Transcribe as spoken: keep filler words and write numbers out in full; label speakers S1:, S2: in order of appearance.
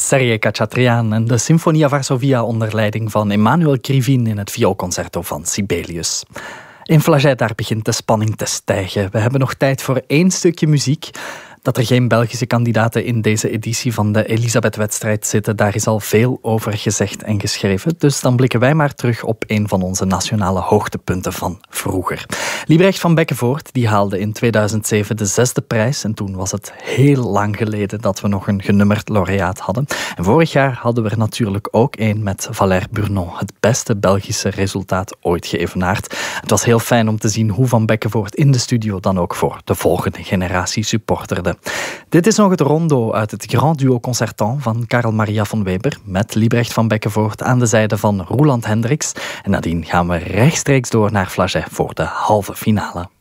S1: Sergej Khachatryan en de Sinfonia Varsovia onder leiding van Emanuel Krivin in het vioolconcerto van Sibelius. In Flagey, daar begint de spanning te stijgen. We hebben nog tijd voor één stukje muziek. Dat er geen Belgische kandidaten in deze editie van de Elisabeth-wedstrijd zitten, daar is al veel over gezegd en geschreven. Dus dan blikken wij maar terug op een van onze nationale hoogtepunten van vroeger. Liebrecht van Beckevoort die haalde in tweeduizend zeven de zesde prijs. En toen was het heel lang geleden dat we nog een genummerd laureaat hadden. En vorig jaar hadden we er natuurlijk ook een met Valère Burnon. Het beste Belgische resultaat ooit geëvenaard. Het was heel fijn om te zien hoe Van Beckevoort in de studio dan ook voor de volgende generatie supporterde. Dit is nog het rondo uit het Grand Duo Concertant van Karel Maria von Weber met Liebrecht van Beckevoort aan de zijde van Roeland Hendricks. En nadien gaan we rechtstreeks door naar Flagey voor de halve finale.